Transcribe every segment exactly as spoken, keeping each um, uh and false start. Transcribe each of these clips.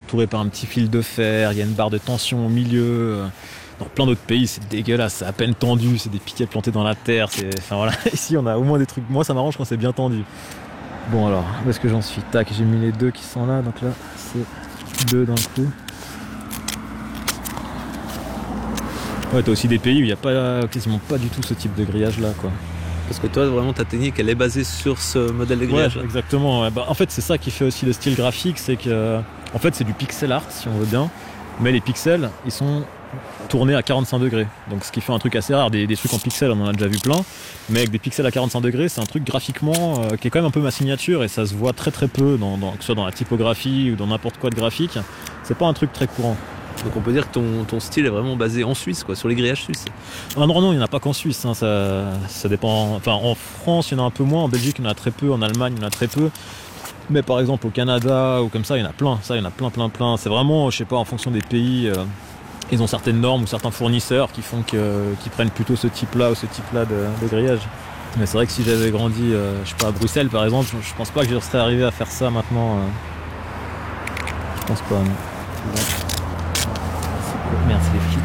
entouré par un petit fil de fer, il y a une barre de tension au milieu. Dans plein d'autres pays, c'est dégueulasse, c'est à peine tendu, c'est des piquets plantés dans la terre. C'est... Enfin voilà, ici on a au moins des trucs. Moi ça m'arrange quand c'est bien tendu. Bon alors, où est-ce que j'en suis? Tac, j'ai mis les deux qui sont là, donc là c'est deux d'un coup. Ouais, t'as aussi des pays où il n'y a pas, quasiment pas du tout ce type de grillage là quoi. Parce que toi, vraiment, ta technique, elle est basée sur ce modèle de grillage. Ouais, exactement. Ouais. Bah, en fait, c'est ça qui fait aussi le style graphique, c'est que, en fait, c'est du pixel art, si on veut bien, mais les pixels, ils sont tournés à quarante-cinq degrés. Donc, ce qui fait un truc assez rare. Des, des trucs en pixels, on en a déjà vu plein, mais avec des pixels à quarante-cinq degrés, c'est un truc graphiquement euh, qui est quand même un peu ma signature et ça se voit très très peu, dans, dans, que ce soit dans la typographie ou dans n'importe quoi de graphique. C'est pas un truc très courant. Donc on peut dire que ton, ton style est vraiment basé en Suisse, quoi, sur les grillages suisses. Ah non, non, il n'y en a pas qu'en Suisse, hein, ça, ça dépend. Enfin, en France, il y en a un peu moins, en Belgique, il y en a très peu, en Allemagne, il y en a très peu. Mais par exemple, au Canada ou comme ça, il y en a plein. Ça, il y en a plein, plein, plein. C'est vraiment, je sais pas, en fonction des pays, euh, ils ont certaines normes ou certains fournisseurs qui font que, qui prennent plutôt ce type-là ou ce type-là de, de grillage. Mais c'est vrai que si j'avais grandi, euh, je sais pas, à Bruxelles par exemple, je, je pense pas que je serais arrivé à faire ça maintenant. Euh... Je pense pas, non. Ouais. Merde, c'est les flics.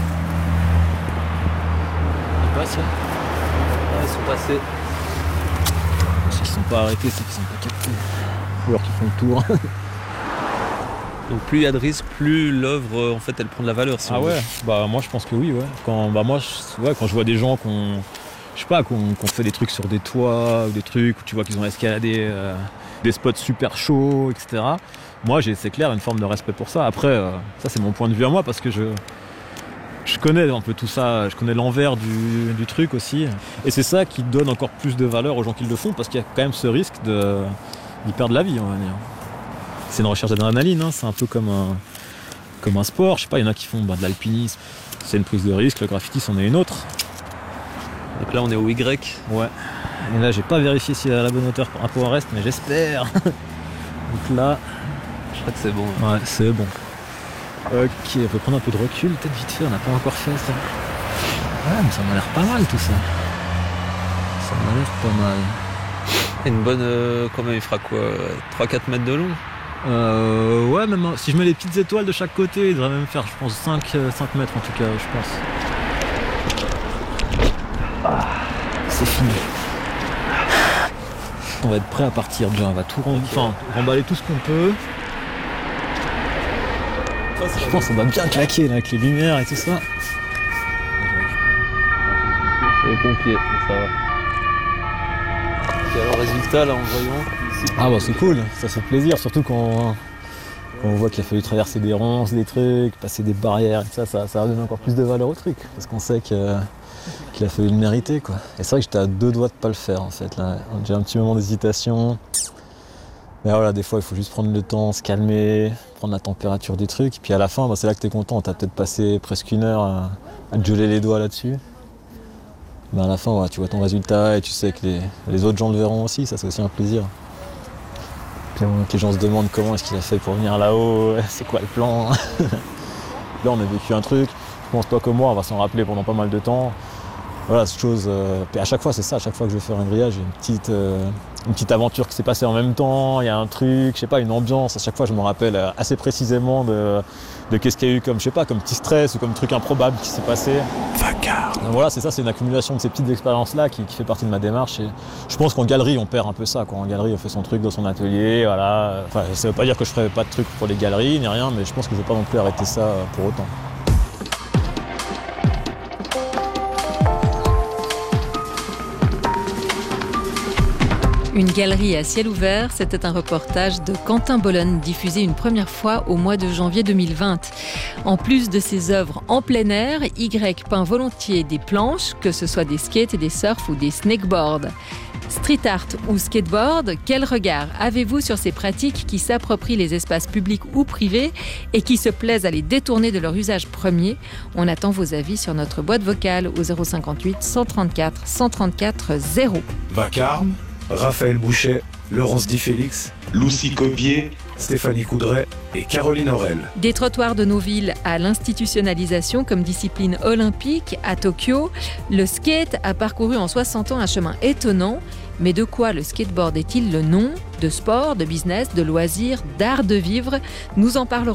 Ils passent là ? Ouais, ils sont passés. S'ils sont pas arrêtés, c'est qu'ils sont pas captés. Ou alors qu'ils font le tour. Donc plus il y a de risques, plus l'œuvre, en fait, elle prend de la valeur. Si ah ouais, bah moi je pense que oui, ouais. Quand, bah moi, je, ouais, quand je vois des gens qu'on, je sais pas, qu'on, qu'on fait des trucs sur des toits ou des trucs où tu vois qu'ils ont escaladé euh, des spots super chauds, et cetera. Moi, j'ai, c'est clair, une forme de respect pour ça. Après, euh, ça c'est mon point de vue à moi parce que je, je connais un peu tout ça, je connais l'envers du, du truc aussi. Et c'est ça qui donne encore plus de valeur aux gens qui le font parce qu'il y a quand même ce risque de, d'y perdre la vie, on va dire. C'est une recherche d'adrénaline, hein. C'est un peu comme un, comme un sport. Je sais pas, il y en a qui font bah, de l'alpinisme. C'est une prise de risque, le graffiti c'en est une autre. Donc là on est au Y. Ouais. Et là j'ai pas vérifié s'il est à la bonne hauteur par rapport au reste, mais j'espère. Donc là, je crois que c'est bon. Ouais, c'est bon. Ok, on peut prendre un peu de recul, peut-être vite fait, on n'a pas encore fait ça. Ouais, mais ça m'a l'air pas mal tout ça. Ça m'a l'air pas mal. Une bonne, euh, quand même, il fera quoi, trois à quatre mètres de long? Euh, ouais, même si je mets les petites étoiles de chaque côté, il devrait même faire, je pense, cinq mètres en tout cas, je pense. Ah, c'est fini. On va être prêt à partir déjà, on va tout rem... enfin, remballer tout ce qu'on peut. Je pense qu'on va bien claquer là, avec les lumières et tout ça. C'est les pompiers, ça va. Et alors, résultat, là, en voyant. Ah bah c'est cool, ça fait plaisir, surtout quand, quand on voit qu'il a fallu traverser des ronces, des trucs, passer des barrières et tout ça, ça, ça redonne encore plus de valeur au truc, parce qu'on sait que, qu'il a fallu le mériter, quoi. Et c'est vrai que j'étais à deux doigts de pas le faire en fait, là. J'ai un petit moment d'hésitation, mais voilà, des fois il faut juste prendre le temps, se calmer, prendre la température des trucs, et puis à la fin, bah, c'est là que t'es content, t'as peut-être passé presque une heure à, à te geler les doigts là-dessus. Mais à la fin, ouais, tu vois ton résultat et tu sais que les, les autres gens le verront aussi, ça c'est aussi un plaisir. Puis que les gens se demandent comment est-ce qu'il a fait pour venir là-haut, c'est quoi le plan. Là on a vécu un truc, je pense toi comme moi, on va s'en rappeler pendant pas mal de temps. Voilà, cette chose. Euh, puis à chaque fois c'est ça, à chaque fois que je vais faire un grillage, j'ai une petite, euh, une petite aventure qui s'est passée en même temps, il y a un truc, je sais pas, une ambiance, à chaque fois je me rappelle assez précisément de, de qu'est-ce qu'il y a eu comme, je sais pas, comme petit stress ou comme truc improbable qui s'est passé. Vacarme. Donc voilà, c'est ça, c'est une accumulation de ces petites expériences-là qui, qui fait partie de ma démarche. Et je pense qu'en galerie, on perd un peu ça, quoi. En galerie, on fait son truc dans son atelier, voilà. Enfin, ça veut pas dire que je ferai pas de trucs pour les galeries, ni rien, mais je pense que je vais pas non plus arrêter ça pour autant. Une galerie à ciel ouvert, c'était un reportage de Quentin Bollen, diffusé une première fois au mois de janvier deux mille vingt. En plus de ses œuvres en plein air, Y peint volontiers des planches, que ce soit des skates, des surfs ou des snakeboards. Street art ou skateboard, quel regard avez-vous sur ces pratiques qui s'approprient les espaces publics ou privés et qui se plaisent à les détourner de leur usage premier? On attend vos avis sur notre boîte vocale au zéro cinquante-huit cent trente-quatre cent trente-quatre zéro. Vacarme, Raphaël Bouchet, Laurence Di Félix, Lucie Cobier, Stéphanie Coudray et Caroline Aurel. Des trottoirs de nos villes à l'institutionnalisation comme discipline olympique à Tokyo, le skate a parcouru en soixante ans un chemin étonnant. Mais de quoi le skateboard est-il le nom? De sport, de business, de loisirs, d'art de vivre? Nous en parlerons